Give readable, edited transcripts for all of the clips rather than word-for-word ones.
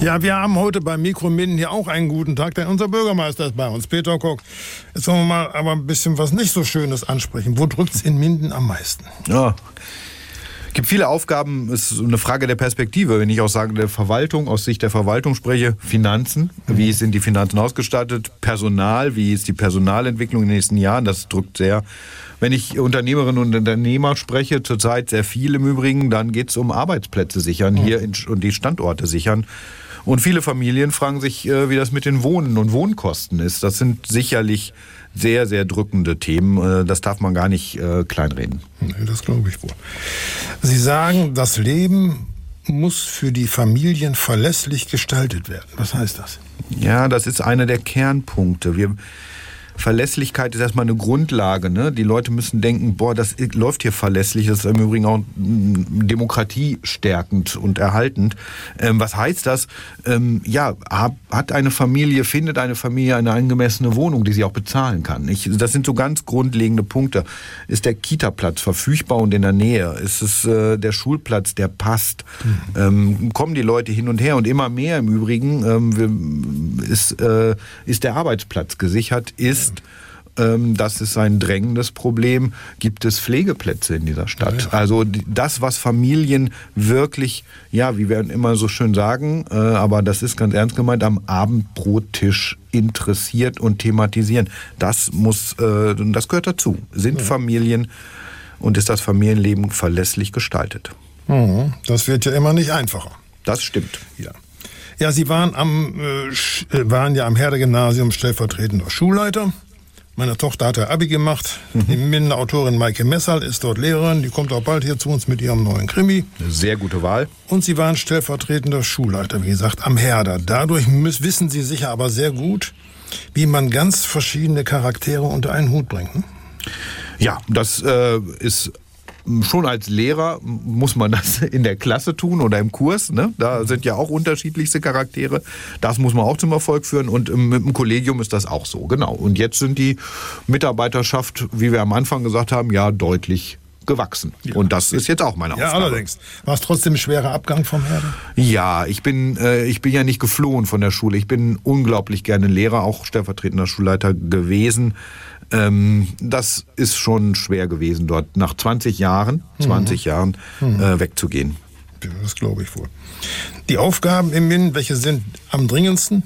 Ja, wir haben heute bei Mikro Minden hier auch einen guten Tag, denn unser Bürgermeister ist bei uns, Peter Koch. Jetzt wollen wir mal aber ein bisschen was nicht so Schönes ansprechen. Wo drückt es in Minden am meisten? Ja, es gibt viele Aufgaben, es ist eine Frage der Perspektive. Wenn ich auch sage, der Verwaltung, aus Sicht der Verwaltung spreche, Finanzen, wie sind die Finanzen ausgestattet, Personal, wie ist die Personalentwicklung in den nächsten Jahren, das drückt sehr. Wenn ich Unternehmerinnen und Unternehmer spreche, zurzeit sehr viel im Übrigen, dann geht es um Arbeitsplätze sichern hier und die Standorte sichern. Und viele Familien fragen sich, wie das mit den Wohnen und Wohnkosten ist. Das sind sicherlich sehr, sehr drückende Themen. Das darf man gar nicht kleinreden. Nee, das glaube ich wohl. Sie sagen, das Leben muss für die Familien verlässlich gestaltet werden. Was heißt das? Ja, das ist einer der Kernpunkte. Verlässlichkeit ist erstmal eine Grundlage. Ne? Die Leute müssen denken, das läuft hier verlässlich. Das ist im Übrigen auch demokratiestärkend und erhaltend. Was heißt das? Findet eine Familie eine angemessene Wohnung, die sie auch bezahlen kann? Das sind so ganz grundlegende Punkte. Ist der Kita-Platz verfügbar und in der Nähe? Ist es der Schulplatz, der passt? Kommen die Leute hin und her? Und immer mehr im Übrigen ist der Arbeitsplatz gesichert, das ist ein drängendes Problem, gibt es Pflegeplätze in dieser Stadt. Ja. Also das, was Familien wirklich, wie wir immer so schön sagen, aber das ist ganz ernst gemeint, am Abendbrottisch interessiert und thematisieren. Das gehört dazu. Sind Familien und ist das Familienleben verlässlich gestaltet? Das wird ja immer nicht einfacher. Das stimmt. Ja, Sie waren am Herder-Gymnasium stellvertretender Schulleiter. Meine Tochter hat Abi gemacht. Die Mindener Autorin Maike Messal ist dort Lehrerin. Die kommt auch bald hier zu uns mit ihrem neuen Krimi. Eine sehr gute Wahl. Und Sie waren stellvertretender Schulleiter, wie gesagt, am Herder. Dadurch wissen Sie sicher aber sehr gut, wie man ganz verschiedene Charaktere unter einen Hut bringt. Hm? Ja, das ist... Schon als Lehrer muss man das in der Klasse tun oder im Kurs. Ne? Da sind ja auch unterschiedlichste Charaktere. Das muss man auch zum Erfolg führen. Und mit dem Kollegium ist das auch so. Genau. Und jetzt sind die Mitarbeiterschaft, wie wir am Anfang gesagt haben, deutlich gewachsen. Ja. Und das ist jetzt auch meine Aufgabe. Ja, allerdings. War es trotzdem ein schwerer Abgang vom Herder? Ja, ich bin ja nicht geflohen von der Schule. Ich bin unglaublich gerne Lehrer, auch stellvertretender Schulleiter gewesen. Das ist schon schwer gewesen, dort nach 20 Jahren wegzugehen. Ja, das glaube ich wohl. Die Aufgaben im Minden, welche sind am dringendsten?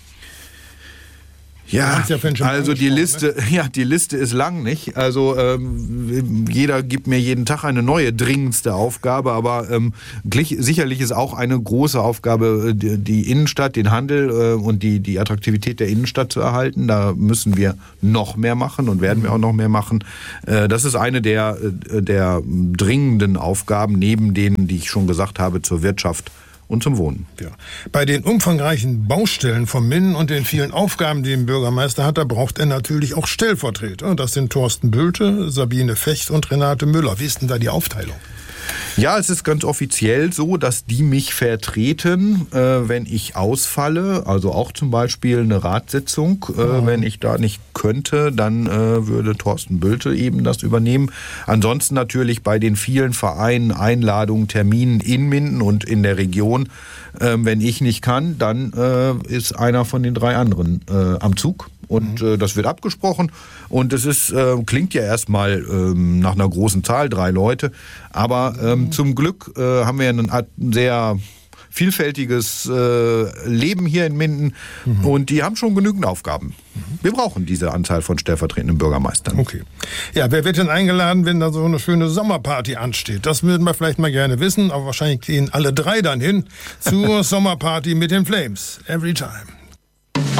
Ja, also die Liste ist lang, nicht? Also jeder gibt mir jeden Tag eine neue, dringendste Aufgabe, aber sicherlich ist auch eine große Aufgabe, die Innenstadt, den Handel und die Attraktivität der Innenstadt zu erhalten. Da müssen wir noch mehr machen und werden wir auch noch mehr machen. Das ist eine der dringenden Aufgaben, neben denen, die ich schon gesagt habe, zur Wirtschaft und zum Wohnen. Ja. Bei den umfangreichen Baustellen von Minden und den vielen Aufgaben, die ein Bürgermeister hat, da braucht er natürlich auch Stellvertreter. Das sind Thorsten Bülte, Sabine Fecht und Renate Müller. Wie ist denn da die Aufteilung? Ja, es ist ganz offiziell so, dass die mich vertreten, wenn ich ausfalle. Also auch zum Beispiel eine Ratssitzung. Wenn ich da nicht könnte, dann würde Thorsten Bülte eben das übernehmen. Ansonsten natürlich bei den vielen Vereinen, Einladungen, Terminen in Minden und in der Region. Wenn ich nicht kann, dann ist einer von den 3 anderen am Zug. Und das wird abgesprochen. Und es klingt ja erstmal nach einer großen Zahl, 3 Leute. Aber zum Glück haben wir ein sehr vielfältiges Leben hier in Minden. Und die haben schon genügend Aufgaben. Wir brauchen diese Anzahl von stellvertretenden Bürgermeistern. Okay. Ja, wer wird denn eingeladen, wenn da so eine schöne Sommerparty ansteht? Das würden wir vielleicht mal gerne wissen. Aber wahrscheinlich gehen alle 3 dann hin zur Sommerparty mit den Flames. Every time.